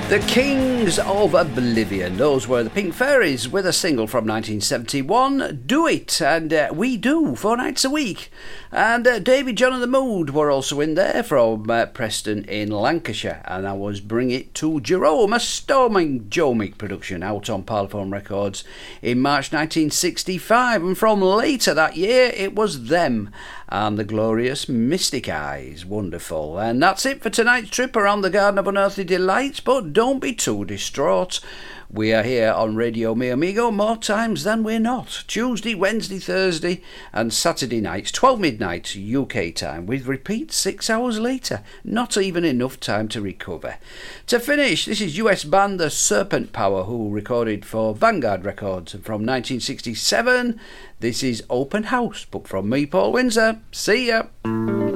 The Kings of Oblivion. Those were the Pink Fairies with a single from 1971, Do It, and We Do, 4 nights a week. And David John and the Mood were also in there from Preston in Lancashire, and I was Bring It to Jerome, a storming Jomic production out on Parlophone Records in March 1965, and from later that year it was them and the glorious Mystic Eyes. Wonderful. And that's it for tonight's trip around the Garden of Unearthly Delights, but don't be too distraught. We are here on Radio Mi Amigo more times than we're not. Tuesday, Wednesday, Thursday and Saturday nights, 12 midnight UK time, with repeats 6 hours later. Not even enough time to recover. To finish, this is US band The Serpent Power, who recorded for Vanguard Records from 1967. This is Open House, book from me, Paul Windsor. See ya!